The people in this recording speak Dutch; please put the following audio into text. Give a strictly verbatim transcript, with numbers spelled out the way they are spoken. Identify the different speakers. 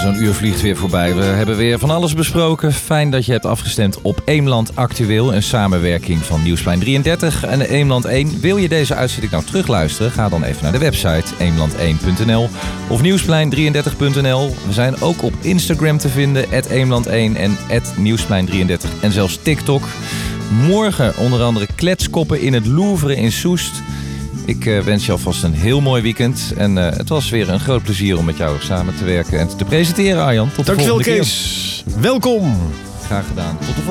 Speaker 1: zo'n uur vliegt weer voorbij. We hebben weer van alles besproken. Fijn dat je hebt afgestemd op Eemland Actueel. Een samenwerking van Nieuwsplein drieëndertig en Eemland één. Wil je deze uitzending nou terugluisteren? Ga dan even naar de website eemland één punt n l of nieuwsplein drieëndertig punt n l. We zijn ook op Instagram te vinden, at eemland één en at nieuwsplein drieëndertig. En zelfs TikTok. Morgen onder andere kletskoppen in het Louvre in Soest. Ik uh, wens je alvast een heel mooi weekend. En uh, het was weer een groot plezier om met jou samen te werken en te presenteren, Arjan. Tot de
Speaker 2: Dankjewel,
Speaker 1: volgende
Speaker 2: Kees. Keer. Welkom.
Speaker 1: Graag gedaan. Tot de volgende